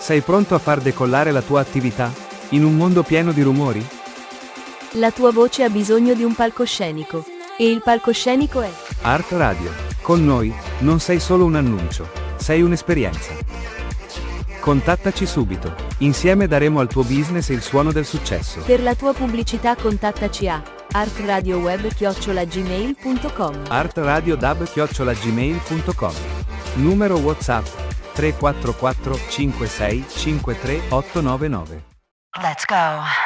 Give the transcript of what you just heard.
Sei pronto a far decollare la tua attività? In un mondo pieno di rumori? La tua voce ha bisogno di un palcoscenico. E il palcoscenico è Art Radio. Con noi, non sei solo un annuncio, sei un'esperienza. Contattaci subito. Insieme daremo al tuo business il suono del successo. Per la tua pubblicità contattaci a artradioweb@gmail.com. artradiodab@gmail.com. Numero WhatsApp 344 56 53 899. Let's go.